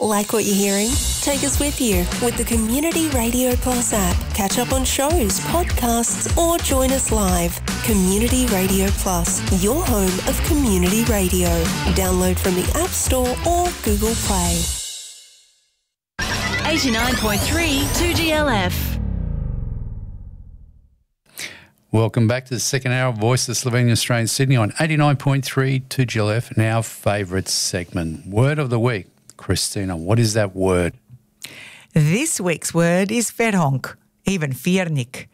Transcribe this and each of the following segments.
Like what you're hearing? Take us with you with the Community Radio Plus app. Catch up on shows, podcasts, or join us live. Community Radio Plus, your home of community radio. Download from the App Store or Google Play. 89.3 2GLF. Welcome back to the second hour of Voice of Slovenia, Australia, Sydney on 89.3 2GLF and our favourite segment, Word of the Week. Christina, what is that word? This week's word is verhonk, even viernik,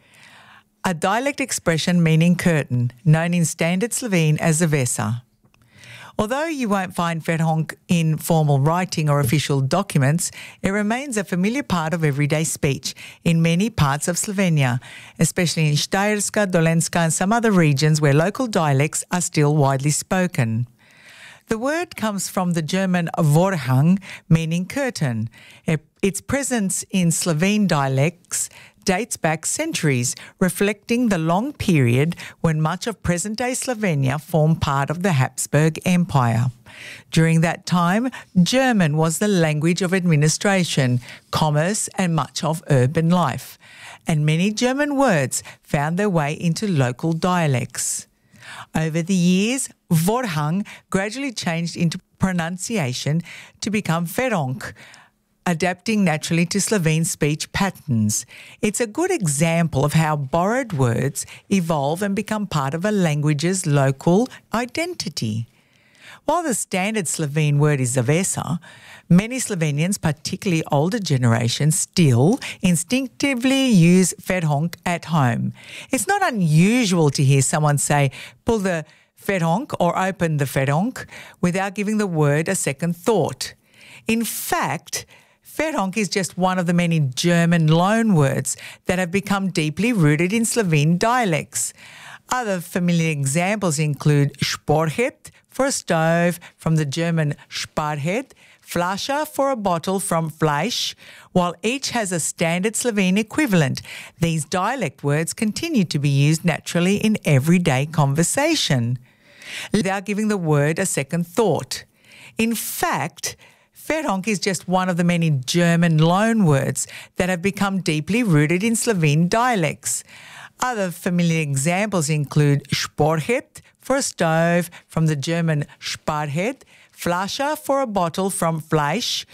a dialect expression meaning curtain, known in standard Slovene as zavesa. Although you won't find verhonk in formal writing or official documents, it remains a familiar part of everyday speech in many parts of Slovenia, especially in Štajerska, Dolenjska and some other regions where local dialects are still widely spoken. The word comes from the German Vorhang, meaning curtain. Its presence in Slovene dialects dates back centuries, reflecting the long period when much of present-day Slovenia formed part of the Habsburg Empire. During that time, German was the language of administration, commerce and much of urban life, and many German words found their way into local dialects. Over the years, Vorhang gradually changed into pronunciation to become verhonk, adapting naturally to Slovene speech patterns. It's a good example of how borrowed words evolve and become part of a language's local identity. While the standard Slovene word is zavesa, many Slovenians, particularly older generations, still instinctively use verhonk at home. It's not unusual to hear someone say, pull the verhonk or open the verhonk, without giving the word a second thought. In fact, verhonk is just one of the many German loan words that have become deeply rooted in Slovene dialects. Other familiar examples include Sporhet for a stove from the German Sparhet, Flasche for a bottle from Fleisch. While each has a standard Slovene equivalent, these dialect words continue to be used naturally in everyday conversation, without giving the word a second thought. In fact, verhonk is just one of the many German loan words that have become deeply rooted in Slovene dialects. Other familiar examples include Sporhet for a stove from the German Sparhet, Flasche for a bottle from Fleisch.